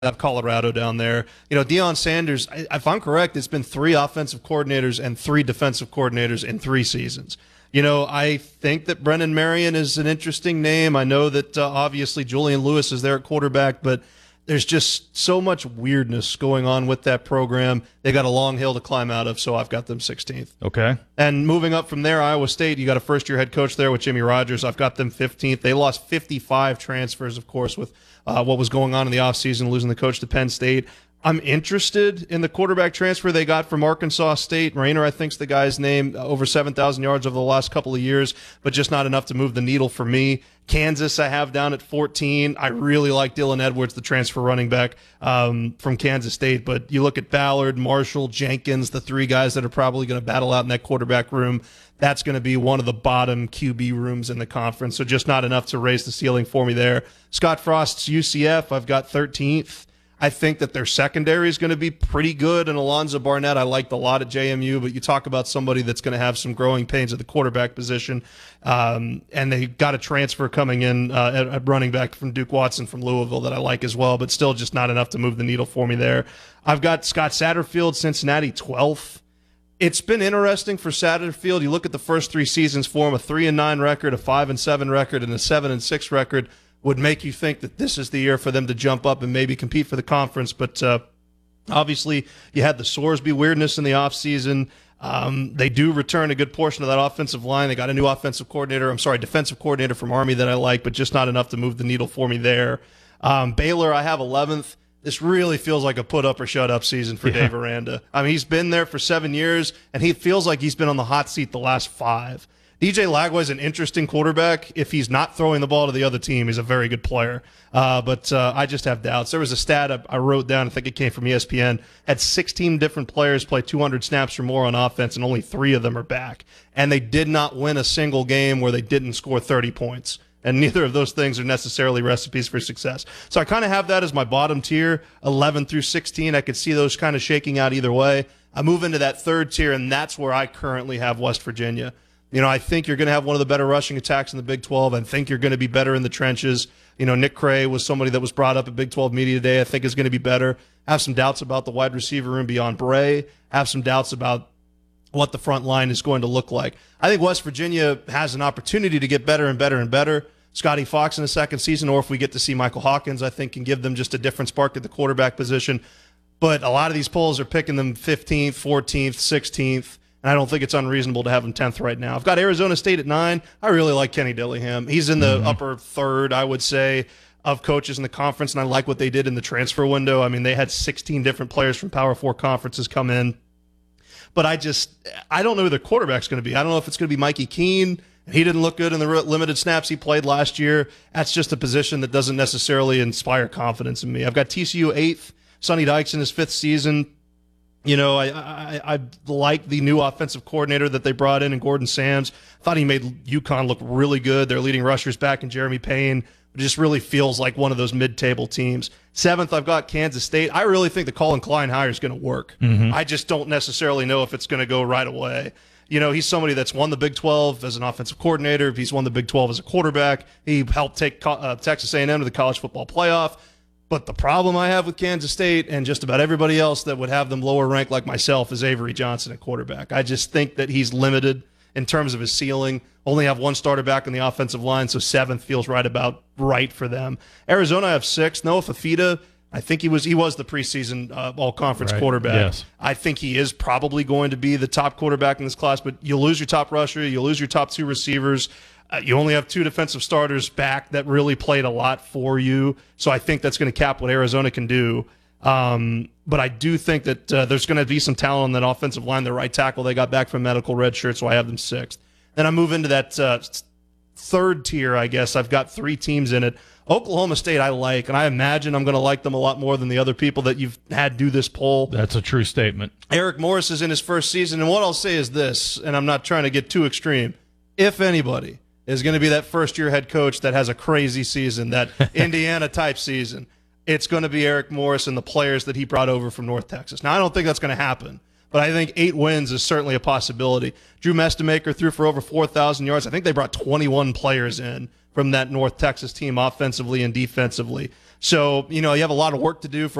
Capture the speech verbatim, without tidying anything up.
have Colorado down there. You know, Deion Sanders, if I'm correct, it's been three offensive coordinators and three defensive coordinators in three seasons. You know, I think that Brennan Marion is an interesting name. I know that uh, obviously Julian Lewis is there at quarterback, but there's just so much weirdness going on with that program. They got a long hill to climb out of, so I've got them sixteenth. Okay. And moving up from there, Iowa State, you got a first-year head coach there with Jimmy Rogers. I've got them fifteenth. They lost fifty-five transfers, of course, with uh, what was going on in the offseason, losing the coach to Penn State. I'm interested in the quarterback transfer they got from Arkansas State. Rayner, I think's the guy's name, over seven thousand yards over the last couple of years, but just not enough to move the needle for me. Kansas I have down at fourteen. I really like Dylan Edwards, the transfer running back um, from Kansas State, but you look at Ballard, Marshall, Jenkins, the three guys that are probably going to battle out in that quarterback room. That's going to be one of the bottom Q B rooms in the conference, so just not enough to raise the ceiling for me there. Scott Frost's U C F, I've got thirteenth. I think that their secondary is going to be pretty good, and Alonzo Barnett I liked a lot at J M U, but you talk about somebody that's going to have some growing pains at the quarterback position, um, and they got a transfer coming in uh, at, at running back from Duke Watson from Louisville that I like as well, but still just not enough to move the needle for me there. I've got Scott Satterfield, Cincinnati, twelfth. It's been interesting for Satterfield. You look at the first three seasons for him, a three and nine record, a five and seven record, and a seven and six record would make you think that this is the year for them to jump up and maybe compete for the conference. But uh, obviously you had the Sorsby weirdness in the offseason. Um, they do return a good portion of that offensive line. They got a new offensive coordinator, I'm sorry, defensive coordinator from Army that I like, but just not enough to move the needle for me there. Um, Baylor, I have eleventh. This really feels like a put-up or shut-up season for yeah. Dave Aranda. I mean, he's been there for seven years, and he feels like he's been on the hot seat the last five. D J Lagway is an interesting quarterback. If he's not throwing the ball to the other team, he's a very good player. Uh, but uh, I just have doubts. There was a stat I, I wrote down, I think it came from E S P N, had sixteen different players play two hundred snaps or more on offense, and only three of them are back. And they did not win a single game where they didn't score thirty points. And neither of those things are necessarily recipes for success. So I kind of have that as my bottom tier, eleven through sixteen. I could see those kind of shaking out either way. I move into that third tier, and that's where I currently have West Virginia. You know, I think you're going to have one of the better rushing attacks in the Big twelve. I think you're going to be better in the trenches. You know, Nick Cray was somebody that was brought up at Big twelve Media Day. I think is going to be better. I have some doubts about the wide receiver room beyond Bray. I have some doubts about what the front line is going to look like. I think West Virginia has an opportunity to get better and better and better. Scotty Fox in the second season, or if we get to see Michael Hawkins, I think can give them just a different spark at the quarterback position. But a lot of these polls are picking them fifteenth, fourteenth, sixteenth. And I don't think it's unreasonable to have him tenth right now. I've got Arizona State at nine. I really like Kenny Dillingham. He's in the mm-hmm. upper third, I would say, of coaches in the conference, and I like what they did in the transfer window. I mean, they had sixteen different players from Power Four conferences come in. But I just – I don't know who the quarterback's going to be. I don't know if it's going to be Mikey Keene. He didn't look good in the limited snaps he played last year. That's just a position that doesn't necessarily inspire confidence in me. I've got T C U eighth. Sonny Dykes in his fifth season. You know, I, I I like the new offensive coordinator that they brought in, in Gordon Sams. Thought he made UConn look really good. Their leading rushers back in Jeremy Payne. It just really feels like one of those mid-table teams. Seventh, I've got Kansas State. I really think the Colin Klein hire is going to work. Mm-hmm. I just don't necessarily know if it's going to go right away. You know, he's somebody that's won the Big twelve as an offensive coordinator. He's won the Big twelve as a quarterback. He helped take uh, Texas A and M to the college football playoff. But the problem I have with Kansas State and just about everybody else that would have them lower ranked like myself is Avery Johnson at quarterback. I just think that he's limited in terms of his ceiling. Only have one starter back on the offensive line, so seventh feels right about right for them. Arizona, I have sixth. Noah Fafita, I think he was he was the preseason uh, all-conference right. quarterback. Yes. I think he is probably going to be the top quarterback in this class, but you lose your top rusher, you lose your top two receivers. Uh, you only have two defensive starters back that really played a lot for you. So I think that's going to cap what Arizona can do. Um, but I do think that uh, there's going to be some talent on that offensive line. The right tackle they got back from medical redshirt, so I have them sixth. Then I move into that uh, third tier, I guess. I've got three teams in it. Oklahoma State I like, and I imagine I'm going to like them a lot more than the other people that you've had do this poll. That's a true statement. Eric Morris is in his first season, and what I'll say is this, and I'm not trying to get too extreme. If anybody is going to be that first-year head coach that has a crazy season, that Indiana-type season, it's going to be Eric Morris and the players that he brought over from North Texas. Now, I don't think that's going to happen, but I think eight wins is certainly a possibility. Drew Mestemaker threw for over four thousand yards. I think they brought twenty-one players in from that North Texas team offensively and defensively. So, you know, you have a lot of work to do for